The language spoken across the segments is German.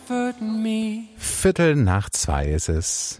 comforting me. 1:45 ist es.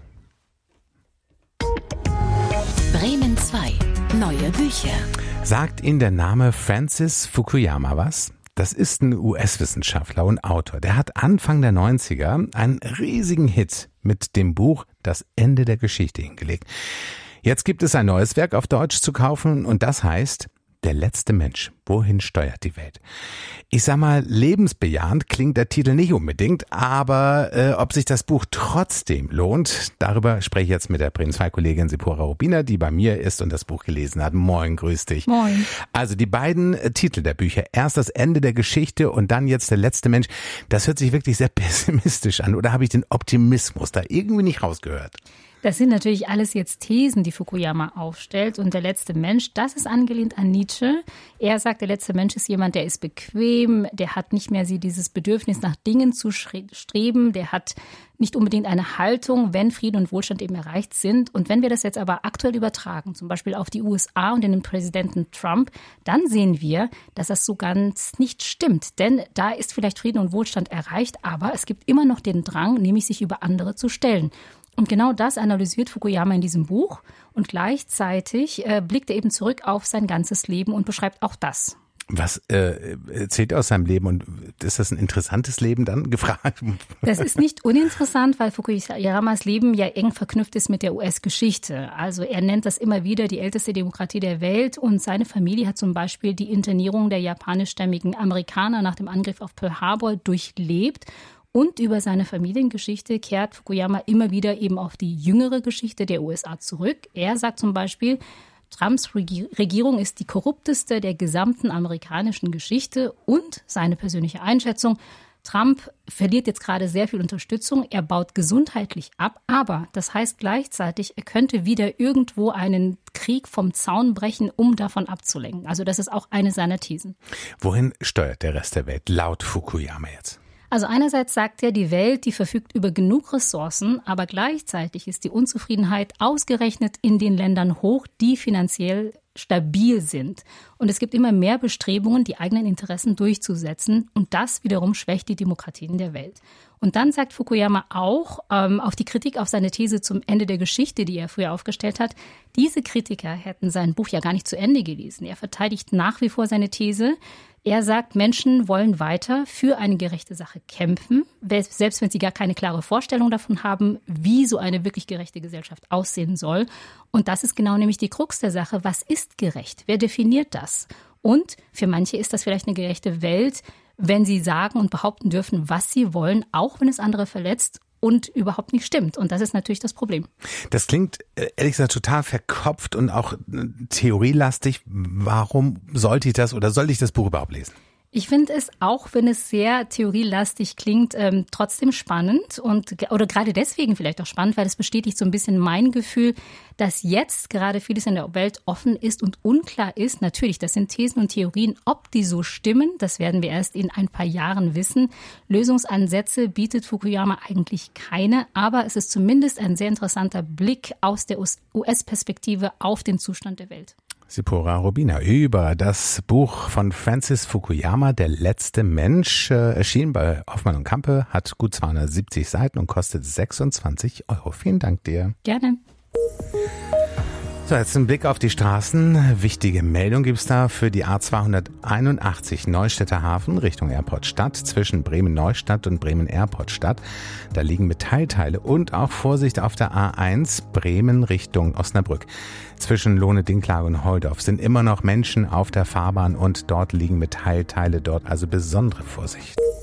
Bremen 2. Neue Bücher. Sagt Ihnen der Name Francis Fukuyama was? Das ist ein US-Wissenschaftler und Autor. Der hat Anfang der 90er einen riesigen Hit mit dem Buch Das Ende der Geschichte hingelegt. Jetzt gibt es ein neues Werk auf Deutsch zu kaufen und das heißt Der letzte Mensch. Wohin steuert die Welt? Ich sag mal, lebensbejahend klingt der Titel nicht unbedingt, aber ob sich das Buch trotzdem lohnt, darüber spreche ich jetzt mit der Bremen 2 Kollegin Zipporah Rubiner, die bei mir ist und das Buch gelesen hat. Moin, grüß dich. Moin. Also die beiden Titel der Bücher, erst das Ende der Geschichte und dann jetzt der letzte Mensch, das hört sich wirklich sehr pessimistisch an. Oder habe ich den Optimismus da irgendwie nicht rausgehört? Das sind natürlich alles jetzt Thesen, die Fukuyama aufstellt. Und der letzte Mensch, das ist angelehnt an Nietzsche. Er sagt, der letzte Mensch ist jemand, der ist bequem, der hat nicht mehr dieses Bedürfnis nach Dingen zu streben, der hat nicht unbedingt eine Haltung, wenn Frieden und Wohlstand eben erreicht sind. Und wenn wir das jetzt aber aktuell übertragen, zum Beispiel auf die USA und den Präsidenten Trump, dann sehen wir, dass das so ganz nicht stimmt. Denn da ist vielleicht Frieden und Wohlstand erreicht, aber es gibt immer noch den Drang, nämlich sich über andere zu stellen. Und genau das analysiert Fukuyama in diesem Buch und gleichzeitig blickt er eben zurück auf sein ganzes Leben und beschreibt auch das. Was erzählt er aus seinem Leben und ist das ein interessantes Leben dann gefragt? Das ist nicht uninteressant, weil Fukuyamas Leben ja eng verknüpft ist mit der US-Geschichte. Also er nennt das immer wieder die älteste Demokratie der Welt und seine Familie hat zum Beispiel die Internierung der japanischstämmigen Amerikaner nach dem Angriff auf Pearl Harbor durchlebt. Und über seine Familiengeschichte kehrt Fukuyama immer wieder eben auf die jüngere Geschichte der USA zurück. Er sagt zum Beispiel, Trumps Regierung ist die korrupteste der gesamten amerikanischen Geschichte und seine persönliche Einschätzung, Trump verliert jetzt gerade sehr viel Unterstützung, er baut gesundheitlich ab, aber das heißt gleichzeitig, er könnte wieder irgendwo einen Krieg vom Zaun brechen, um davon abzulenken. Also das ist auch eine seiner Thesen. Wohin steuert der Rest der Welt laut Fukuyama jetzt? Also einerseits sagt er, die Welt, die verfügt über genug Ressourcen, aber gleichzeitig ist die Unzufriedenheit ausgerechnet in den Ländern hoch, die finanziell stabil sind. Und es gibt immer mehr Bestrebungen, die eigenen Interessen durchzusetzen. Und das wiederum schwächt die Demokratien der Welt. Und dann sagt Fukuyama auch auf die Kritik auf seine These zum Ende der Geschichte, die er früher aufgestellt hat, diese Kritiker hätten sein Buch ja gar nicht zu Ende gelesen. Er verteidigt nach wie vor seine These. Er sagt, Menschen wollen weiter für eine gerechte Sache kämpfen, selbst wenn sie gar keine klare Vorstellung davon haben, wie so eine wirklich gerechte Gesellschaft aussehen soll. Und das ist genau nämlich die Krux der Sache. Was ist gerecht? Wer definiert das? Und für manche ist das vielleicht eine gerechte Welt, wenn sie sagen und behaupten dürfen, was sie wollen, auch wenn es andere verletzt und überhaupt nicht stimmt. Und das ist natürlich das Problem. Das klingt ehrlich gesagt total verkopft und auch theorielastig. Warum sollte ich das oder sollte ich das Buch überhaupt lesen? Ich finde es, auch wenn es sehr theorielastig klingt, trotzdem spannend oder gerade deswegen vielleicht auch spannend, weil es bestätigt so ein bisschen mein Gefühl, dass jetzt gerade vieles in der Welt offen ist und unklar ist. Natürlich, das sind Thesen und Theorien, ob die so stimmen, das werden wir erst in ein paar Jahren wissen. Lösungsansätze bietet Fukuyama eigentlich keine, aber es ist zumindest ein sehr interessanter Blick aus der US-Perspektive auf den Zustand der Welt. Zipporah Rubiner über das Buch von Francis Fukuyama, Der letzte Mensch, erschien bei Hoffmann und Campe, hat gut 270 Seiten und kostet 26 €. Vielen Dank dir. Gerne. So, jetzt ein Blick auf die Straßen. Wichtige Meldung gibt's da für die A281 Neustädter Hafen Richtung Airport Stadt zwischen Bremen-Neustadt und Bremen-Airport Stadt. Da liegen Metallteile und auch Vorsicht auf der A1 Bremen Richtung Osnabrück. Zwischen Lohne-Dinklage und Holdorf sind immer noch Menschen auf der Fahrbahn und dort liegen Metallteile, dort also besondere Vorsicht.